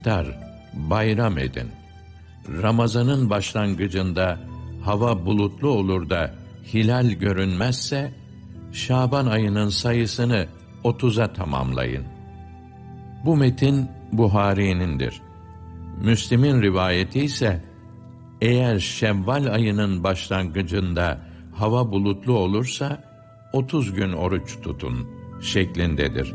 bayram edin. Ramazanın başlangıcında hava bulutlu olur da hilal görünmezse, Şaban ayının sayısını 30'a tamamlayın. Bu metin Buhari'nindir. Müslim'in rivayeti ise, eğer Şevval ayının başlangıcında hava bulutlu olursa, 30 gün oruç tutun şeklindedir.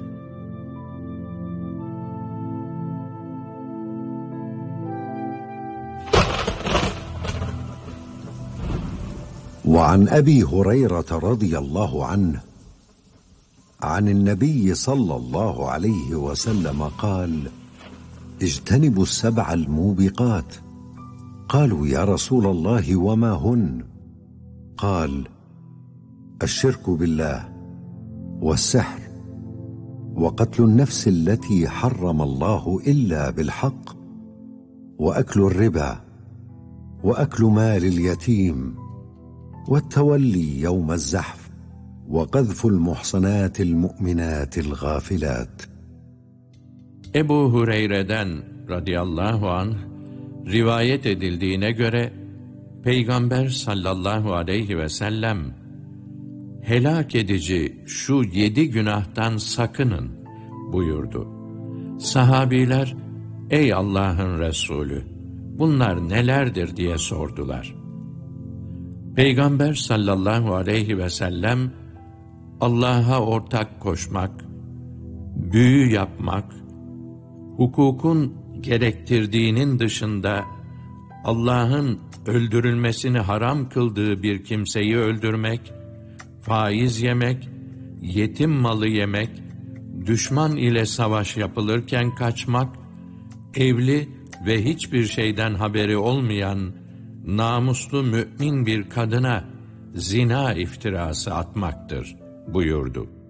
وعن أبي هريرة رضي الله عنه عن النبي صلى الله عليه وسلم قال: اجتنبوا السبع الموبقات. قالوا يا رسول الله وما هن؟ قال: الشرك بالله، والسحر، وقتل النفس التي حرم الله إلا بالحق، وأكل الربا، وأكل مال اليتيم، والتولي يوم الزحف، وقذف المحصنات المؤمنات الغافلات. Ebu Hureyre'den radıyallahu anh rivayet edildiğine göre Peygamber sallallahu aleyhi ve sellem, helak edici şu 7 günahtan sakının buyurdu. Sahabiler, ey Allah'ın Resulü, bunlar nelerdir diye sordular. Peygamber sallallahu aleyhi ve sellem, Allah'a ortak koşmak, büyü yapmak, hukukun gerektirdiğinin dışında Allah'ın öldürülmesini haram kıldığı bir kimseyi öldürmek, faiz yemek, yetim malı yemek, düşman ile savaş yapılırken kaçmak, evli ve hiçbir şeyden haberi olmayan namuslu mümin bir kadına zina iftirası atmaktır buyurdu.